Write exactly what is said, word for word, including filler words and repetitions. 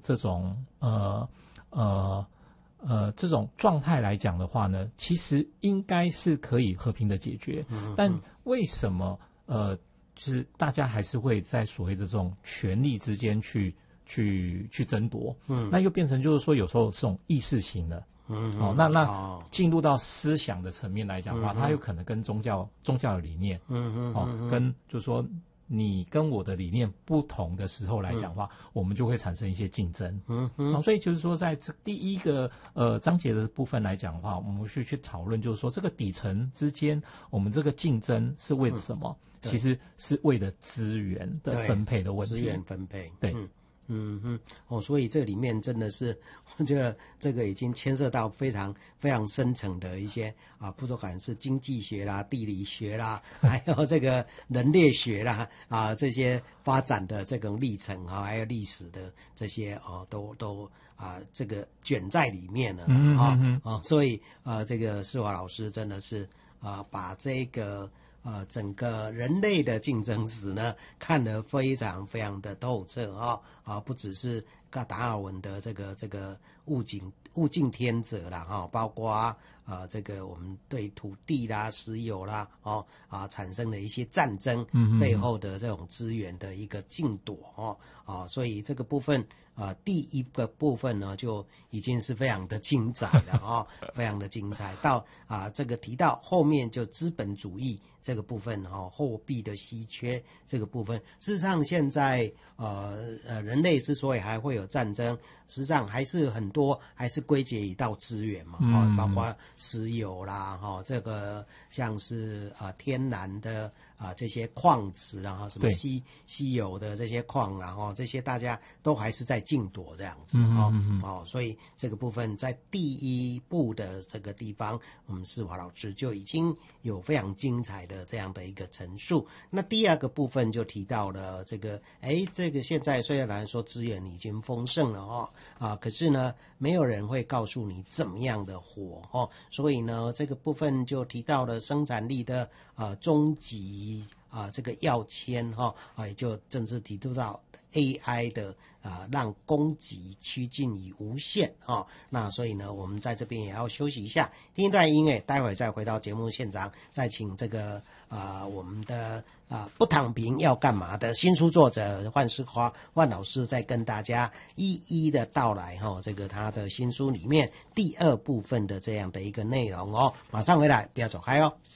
这种呃呃呃这种状态来讲的话呢，其实应该是可以和平的解决。嗯、但为什么呃，就是大家还是会在所谓的这种权力之间去去去争夺？嗯，那又变成就是说，有时候这种意识型的。嗯，哦，那那进入到思想的层面来讲的话，嗯、它有可能跟宗教宗教的理念，嗯嗯，哦，跟就是说你跟我的理念不同的时候来讲的话，嗯、我们就会产生一些竞争，嗯嗯，哦，所以就是说，在这第一个呃章节的部分来讲的话，我们去去讨论，就是说这个底层之间，我们这个竞争是为了什么？嗯、其实是为了资源的分配的问题， 资源分配， 对。 嗯嗯哼，哦，所以这里面真的是，我觉得这个已经牵涉到非常非常深层的一些啊，不管是经济学啦、地理学啦，还有这个人类学啦啊，这些发展的这种历程啊，还有历史的这些哦、啊，都都啊，这个卷在里面了嗯啊嗯啊，所以啊，这个世华老师真的是啊，把这个。呃，整个人类的竞争史呢，看得非常非常的透彻啊啊，不只是达尔文的这个这个物竞物竞天择啦哈，包括啊、呃、这个我们对土地啦、石油啦哦啊产生的一些战争背后的这种资源的一个竞夺哦啊，所以这个部分啊、呃、第一个部分呢就已经是非常的精彩了啊、哦，非常的精彩。到啊、呃、这个提到后面就资本主义。这个部分哈、哦，货币的稀缺这个部分，事实上现在呃呃人类之所以还会有战争，实际上还是很多还是归结于到资源嘛，哈、嗯，包括石油啦，哈、哦，这个像是啊、呃、天然的啊、呃、这些矿池，然后什么稀稀有的这些矿，然后这些大家都还是在竞夺这样子，哈、嗯，哦，所以这个部分在第一步的这个地方，我们世华老师就已经有非常精彩的。这样的一个陈述。那第二个部分就提到了这个，哎，这个现在虽然说资源已经丰盛了哦，啊，可是呢，没有人会告诉你怎么样的活哦，所以呢，这个部分就提到了生产力的啊终极啊这个要签哈啊，也就正式提到 A I 的啊让供给趋近于无限啊、哦。那所以呢，我们在这边也要休息一下，听一段音乐，待会再回到节目现场，再请这个啊、呃、我们的啊不躺平要干嘛的新书作者万世华万老师再跟大家一一的道来哈、哦，这个他的新书里面第二部分的这样的一个内容哦。马上回来，不要走开哦。